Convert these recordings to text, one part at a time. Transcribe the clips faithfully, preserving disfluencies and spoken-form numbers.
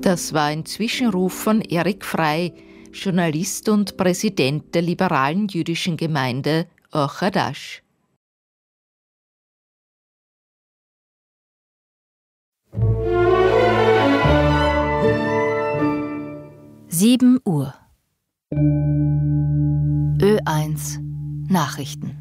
Das war ein Zwischenruf von Erik Frey, Journalist und Präsident der liberalen jüdischen Gemeinde Or Hadash. Sieben Uhr. Ö eins Nachrichten.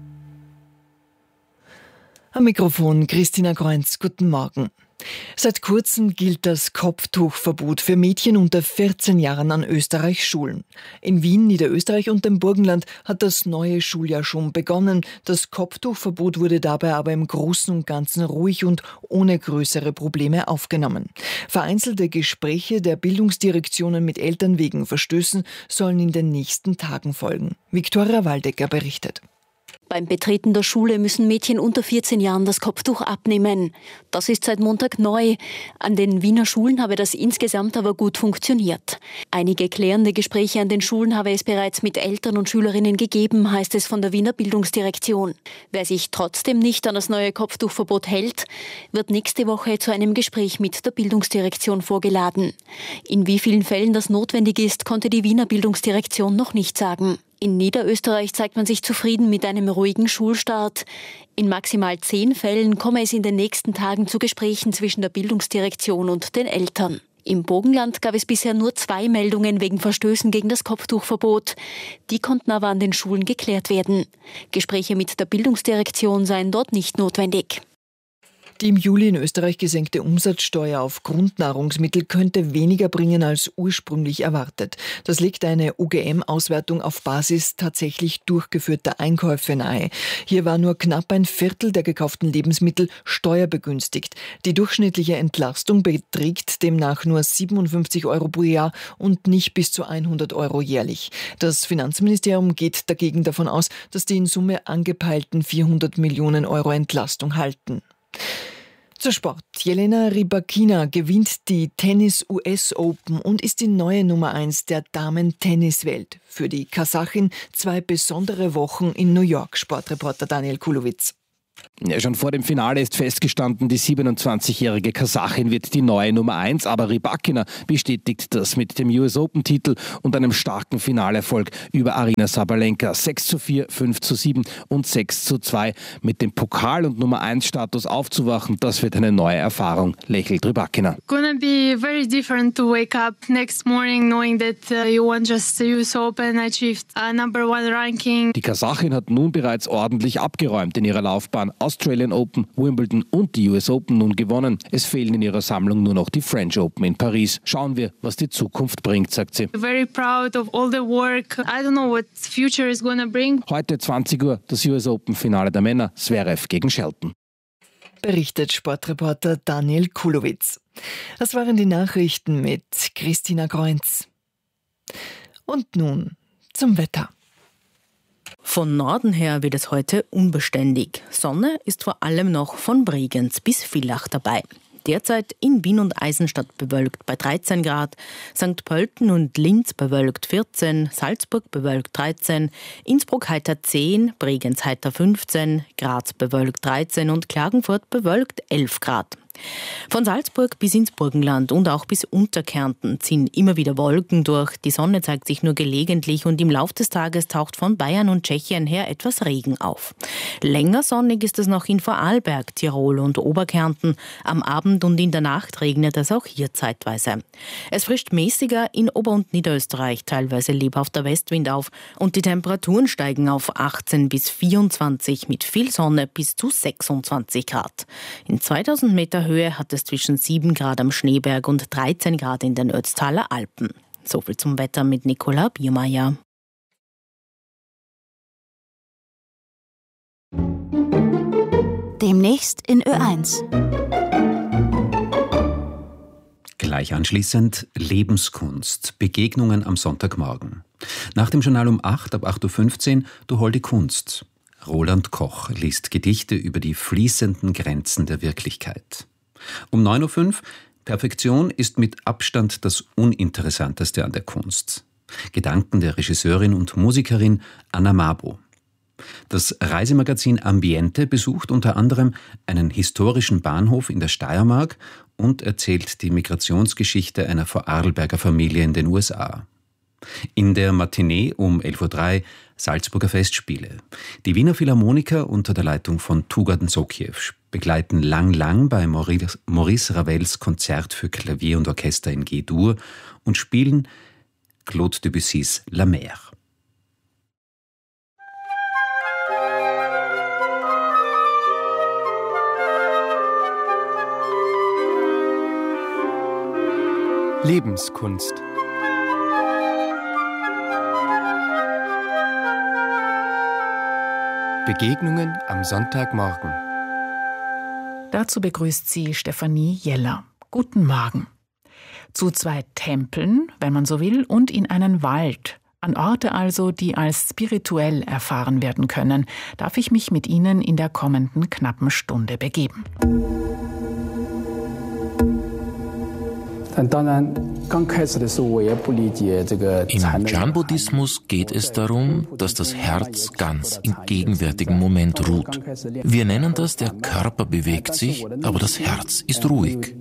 Am Mikrofon Christina Kreunz, guten Morgen. Seit kurzem gilt das Kopftuchverbot für Mädchen unter vierzehn Jahren an Österreichs Schulen. In Wien, Niederösterreich und dem Burgenland hat das neue Schuljahr schon begonnen. Das Kopftuchverbot wurde dabei aber im Großen und Ganzen ruhig und ohne größere Probleme aufgenommen. Vereinzelte Gespräche der Bildungsdirektionen mit Eltern wegen Verstößen sollen in den nächsten Tagen folgen. Viktoria Waldecker berichtet. Beim Betreten der Schule müssen Mädchen unter vierzehn Jahren das Kopftuch abnehmen. Das ist seit Montag neu. An den Wiener Schulen habe das insgesamt aber gut funktioniert. Einige klärende Gespräche an den Schulen habe es bereits mit Eltern und Schülerinnen gegeben, heißt es von der Wiener Bildungsdirektion. Wer sich trotzdem nicht an das neue Kopftuchverbot hält, wird nächste Woche zu einem Gespräch mit der Bildungsdirektion vorgeladen. In wie vielen Fällen das notwendig ist, konnte die Wiener Bildungsdirektion noch nicht sagen. In Niederösterreich zeigt man sich zufrieden mit einem ruhigen Schulstart. In maximal zehn Fällen komme es in den nächsten Tagen zu Gesprächen zwischen der Bildungsdirektion und den Eltern. Im Burgenland gab es bisher nur zwei Meldungen wegen Verstößen gegen das Kopftuchverbot. Die konnten aber an den Schulen geklärt werden. Gespräche mit der Bildungsdirektion seien dort nicht notwendig. Die im Juli in Österreich gesenkte Umsatzsteuer auf Grundnahrungsmittel könnte weniger bringen als ursprünglich erwartet. Das legt eine U G M-Auswertung auf Basis tatsächlich durchgeführter Einkäufe nahe. Hier war nur knapp ein Viertel der gekauften Lebensmittel steuerbegünstigt. Die durchschnittliche Entlastung beträgt demnach nur siebenundfünfzig Euro pro Jahr und nicht bis zu hundert Euro jährlich. Das Finanzministerium geht dagegen davon aus, dass die in Summe angepeilten vierhundert Millionen Euro Entlastung halten. Zur Sport. Jelena Rybakina gewinnt die Tennis-U S Open und ist die neue Nummer eins der Damen-Tenniswelt. Für die Kasachin zwei besondere Wochen in New York, Sportreporter Daniel Kulowitz. Ja, schon vor dem Finale ist festgestanden, die siebenundzwanzigjährige Kasachin wird die neue Nummer eins, aber Rybakina bestätigt das mit dem U S Open-Titel und einem starken Finalerfolg über Aryna Sabalenka. sechs zu vier, fünf zu sieben und sechs zu zwei. Mit dem Pokal- und Nummer eins Status aufzuwachen, das wird eine neue Erfahrung, lächelt Rybakina. Gonna be very different to wake up next morning knowing that uh, you won just the U S Open, achieved a number one ranking. Die Kasachin hat nun bereits ordentlich abgeräumt in ihrer Laufbahn. Australian Open, Wimbledon und die U S Open nun gewonnen. Es fehlen in ihrer Sammlung nur noch die French Open in Paris. Schauen wir, was die Zukunft bringt, sagt sie. Very proud of all the work. I don't know what the future is gonna bring. Heute zwanzig Uhr das U S Open Finale der Männer, Zverev gegen Shelton. Berichtet Sportreporter Daniel Kulowitz. Das waren die Nachrichten mit Christina Kreunz. Und nun zum Wetter. Von Norden her wird es heute unbeständig. Sonne ist vor allem noch von Bregenz bis Villach dabei. Derzeit in Wien und Eisenstadt bewölkt bei dreizehn Grad, Sankt Pölten und Linz bewölkt vierzehn, Salzburg bewölkt dreizehn, Innsbruck heiter zehn, Bregenz heiter fünfzehn, Graz bewölkt dreizehn und Klagenfurt bewölkt elf Grad. Von Salzburg bis ins Burgenland und auch bis Unterkärnten ziehen immer wieder Wolken durch. Die Sonne zeigt sich nur gelegentlich und im Lauf des Tages taucht von Bayern und Tschechien her etwas Regen auf. Länger sonnig ist es noch in Vorarlberg, Tirol und Oberkärnten. Am Abend und in der Nacht regnet es auch hier zeitweise. Es frischt mäßiger in Ober- und Niederösterreich, teilweise lebhafter Westwind auf und die Temperaturen steigen auf achtzehn bis vierundzwanzig, mit viel Sonne bis zu sechsundzwanzig Grad. In zweitausend Meter Höhe hat es zwischen sieben Grad am Schneeberg und dreizehn Grad in den Ötztaler Alpen. So viel zum Wetter mit Nicola Biermeier. Demnächst in Ö eins. Gleich anschließend Lebenskunst, Begegnungen am Sonntagmorgen. Nach dem Journal um acht, ab acht Uhr fünfzehn, Du holde Kunst. Roland Koch liest Gedichte über die fließenden Grenzen der Wirklichkeit. Um neun Uhr fünf, Perfektion ist mit Abstand das Uninteressanteste an der Kunst. Gedanken der Regisseurin und Musikerin Anna Mabo. Das Reisemagazin Ambiente besucht unter anderem einen historischen Bahnhof in der Steiermark und erzählt die Migrationsgeschichte einer Vorarlberger Familie in den U S A. In der Matinee um elf Uhr drei Salzburger Festspiele. Die Wiener Philharmoniker unter der Leitung von Tuga Nsokiew begleiten Lang Lang bei Maurice, Maurice Ravels Konzert für Klavier und Orchester in G-Dur und spielen Claude Debussys La Mer. Lebenskunst. Begegnungen am Sonntagmorgen. Dazu begrüßt sie Stefanie Jeller. Guten Morgen. Zu zwei Tempeln, wenn man so will, und in einen Wald. An Orte also, die als spirituell erfahren werden können, darf ich mich mit Ihnen in der kommenden knappen Stunde begeben. Im Chan-Buddhismus geht es darum, dass das Herz ganz im gegenwärtigen Moment ruht. Wir nennen das, der Körper bewegt sich, aber das Herz ist ruhig.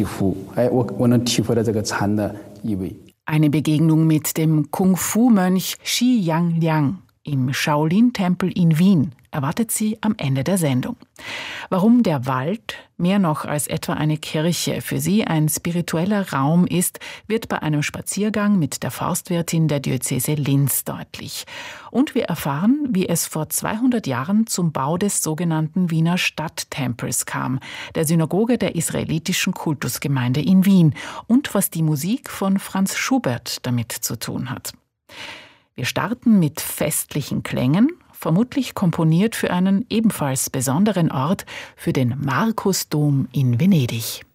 Eine Begegnung mit dem Kung-Fu-Mönch Shi Yang Liang im Shaolin-Tempel in Wien erwartet Sie am Ende der Sendung. Warum der Wald, mehr noch als etwa eine Kirche, für Sie ein spiritueller Raum ist, wird bei einem Spaziergang mit der Forstwirtin der Diözese Linz deutlich. Und wir erfahren, wie es vor zweihundert Jahren zum Bau des sogenannten Wiener Stadttempels kam, der Synagoge der israelitischen Kultusgemeinde in Wien, und was die Musik von Franz Schubert damit zu tun hat. Wir starten mit festlichen Klängen, vermutlich komponiert für einen ebenfalls besonderen Ort, für den Markusdom in Venedig.